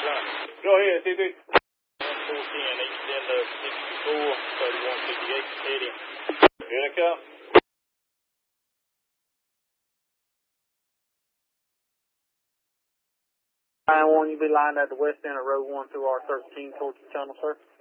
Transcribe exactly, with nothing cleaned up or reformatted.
Go ahead, T T. one four ten, extend to sixty-four, thirty-one fifty-eight, steady. Here they come. nine one, you be lined at the west end of road one through R thirteen towards the tunnel, sir.